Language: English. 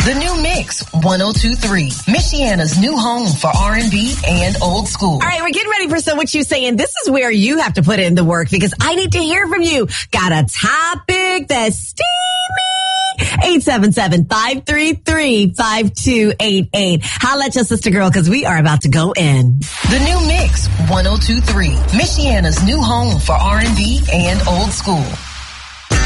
The New Mix 1023, Michiana's new home for R&B and old school. All right, we're getting ready for So What You Saying. This is where you have to put in the work because I need to hear from you. Got a topic that's steamy? 877-533-5288. Holla at your sister girl because we are about to go in. The New Mix 1023, Michiana's new home for R&B and old school.